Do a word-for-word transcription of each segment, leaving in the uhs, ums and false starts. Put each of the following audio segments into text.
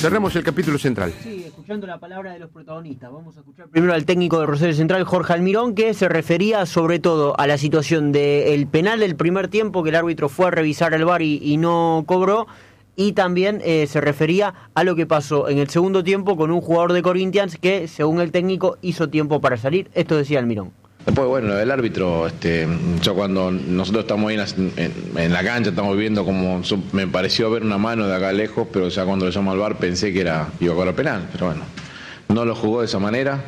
Cerramos el capítulo central. Sí, escuchando la palabra de los protagonistas. Vamos a escuchar primero al técnico de Rosario Central, Jorge Almirón, que se refería sobre todo a la situación del penal del primer tiempo, que el árbitro fue a revisar el V A R y, y no cobró, y también eh, se refería a lo que pasó en el segundo tiempo con un jugador de Corinthians que, según el técnico, hizo tiempo para salir. Esto decía Almirón. Después, bueno, el árbitro, este, yo cuando nosotros estamos ahí en, en, en la cancha, estamos viendo como, me pareció ver una mano de acá lejos, pero ya cuando lo llamó al V A R pensé que era, iba a cobrar penal, pero bueno, no lo jugó de esa manera,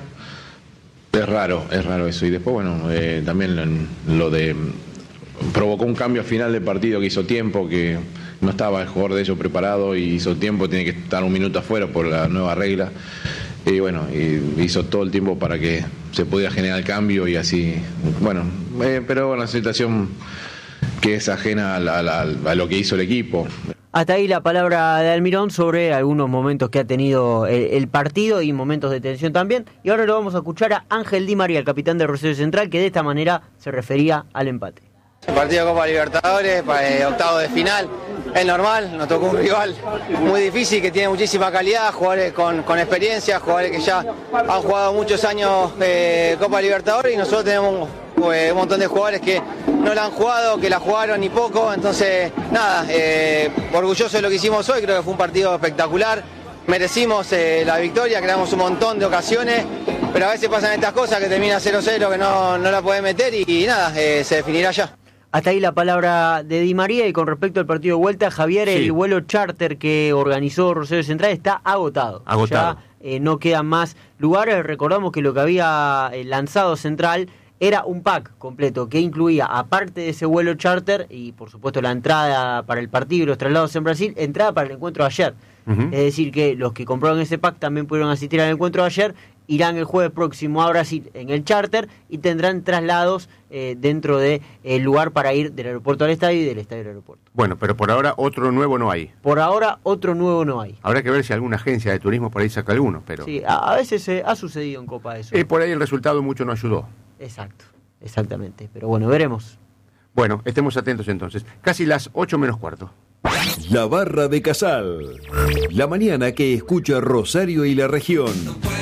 es raro, es raro eso. Y después, bueno, eh, también lo, lo de, provocó un cambio final del partido que hizo tiempo, que no estaba el jugador de ellos preparado y hizo tiempo, tiene que estar un minuto afuera por la nueva regla. Y bueno, y hizo todo el tiempo para que se pudiera generar el cambio y así, bueno, eh, pero una situación que es ajena a, la, a, la, a lo que hizo el equipo. Hasta ahí la palabra de Almirón sobre algunos momentos que ha tenido el, el partido y momentos de tensión también. Y ahora lo vamos a escuchar a Ángel Di María, el capitán de Rosario Central, que de esta manera se refería al empate. El partido de Copa Libertadores, eh, octavo de final, es normal, nos tocó un rival muy difícil que tiene muchísima calidad, jugadores con, con experiencia, jugadores que ya han jugado muchos años eh, Copa Libertadores y nosotros tenemos eh, un montón de jugadores que no la han jugado, que la jugaron ni poco, entonces nada, eh, orgulloso de lo que hicimos hoy, creo que fue un partido espectacular, merecimos eh, la victoria, creamos un montón de ocasiones, pero a veces pasan estas cosas que termina cero cero que no, no la puede meter y, y nada, eh, se definirá ya. Hasta ahí la palabra de Di María. Y con respecto al partido de vuelta, Javier, sí. El vuelo charter que organizó Rosario Central está agotado. Agotado. Ya eh, no quedan más lugares. Recordamos que lo que había eh, lanzado Central era un pack completo que incluía, aparte de ese vuelo charter y por supuesto la entrada para el partido y los traslados en Brasil, entrada para el encuentro de ayer. Uh-huh. Es decir, que los que compraron ese pack también pudieron asistir al encuentro de ayer, irán el jueves próximo a Brasil en el charter y tendrán traslados eh, dentro del de, eh, lugar para ir del aeropuerto al estadio y del estadio al aeropuerto. Bueno, pero por ahora otro nuevo no hay. Por ahora otro nuevo no hay. Habrá que ver si alguna agencia de turismo por ahí saca alguno, pero... Sí, a, a veces eh, ha sucedido en Copa eso. Eh, por ahí el resultado mucho no ayudó. Exacto, exactamente. Pero bueno, veremos. Bueno, estemos atentos entonces. Casi las ocho menos cuarto. La Barra de Casal. La mañana que escucha Rosario y la región.